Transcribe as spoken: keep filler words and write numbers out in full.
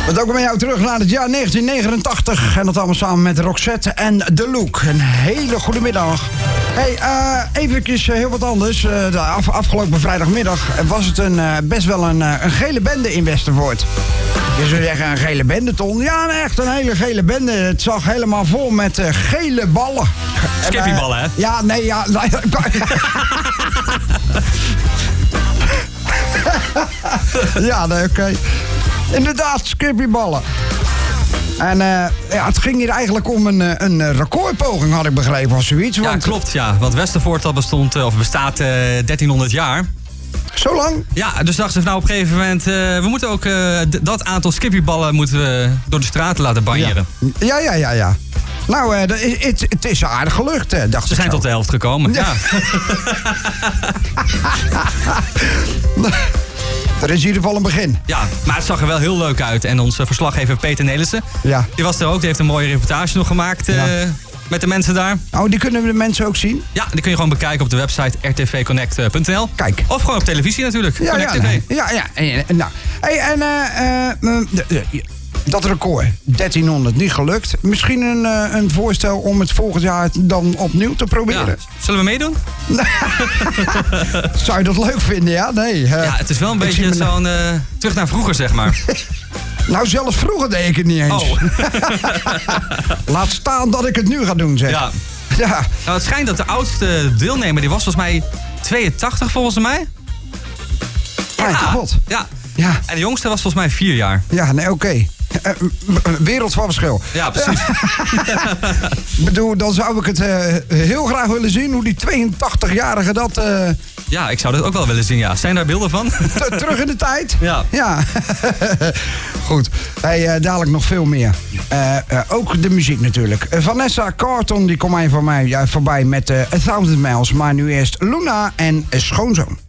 We doen met jou terug naar het jaar negentien negenentachtig. En dat allemaal samen met Roxette en The Look. Een hele goede middag. Hey, uh, eventjes uh, heel wat anders. Uh, de af, afgelopen vrijdagmiddag was het een, uh, best wel een, uh, een gele bende in Westervoort. Je zou zeggen een gele bende, Ton. Ja, echt een hele gele bende. Het zag helemaal vol met uh, gele ballen. Skippyballen, hè? Ja, nee, ja... ja, nee, oké. Okay. Inderdaad, skippyballen. En uh, ja, het ging hier eigenlijk om een, een recordpoging, had ik begrepen, of zoiets. Ja, want... klopt, ja. Want Westervoort dat bestond, of bestaat uh, dertienhonderd jaar. Zo lang? Ja, dus dachten ze nou op een gegeven moment... Uh, we moeten ook uh, d- dat aantal skippyballen moeten we door de straten laten banjeren. Ja, ja, ja, ja. Nou, uh, het, het is aardig gelukt, uh, dacht Ze zijn zo. tot de helft gekomen, ja. ja. Er is in ieder geval een begin. Ja, maar het zag er wel heel leuk uit. En onze verslaggever Peter Nelissen, ja. die was er ook. Die heeft een mooie reportage nog gemaakt uh, ja. met de mensen daar. Oh, die kunnen we de mensen ook zien? Ja, die kun je gewoon bekijken op de website r t v connect punt n l. Kijk. Of gewoon op televisie natuurlijk, ja, Connect ja, T V. Nee. Ja, ja. En, nou, hey, en uh, uh, uh, uh, dat record, dertienhonderd, niet gelukt. Misschien een, uh, een voorstel om het volgend jaar dan opnieuw te proberen. Ja. Zullen we meedoen? Zou je dat leuk vinden, ja? Nee. Uh, ja, het is wel een beetje zo'n uh, terug naar vroeger, zeg maar. Nou, zelfs vroeger deed ik het niet eens. Oh. Laat staan dat ik het nu ga doen, zeg. Ja. Ja. Nou, het schijnt dat de oudste deelnemer, die was volgens mij tweeëntachtig, volgens mij. Mijn ja. god. Ja. Ja. En de jongste was volgens mij vier jaar. Ja, nee, oké. Okay. Uh, wereld van verschil. Ja, precies. Ik bedoel, dan zou ik het uh, heel graag willen zien hoe die tweeëntachtigjarige dat... Uh... Ja, ik zou dat ook wel willen zien, ja. Zijn daar beelden van? Terug in de tijd? Ja. Ja. Goed. Hey, uh, dadelijk nog veel meer. Uh, uh, ook de muziek natuurlijk. Uh, Vanessa Carlton, die komt even voor mij uh, voorbij met uh, A Thousand Miles. Maar nu eerst Luna en uh, Schoonzoon.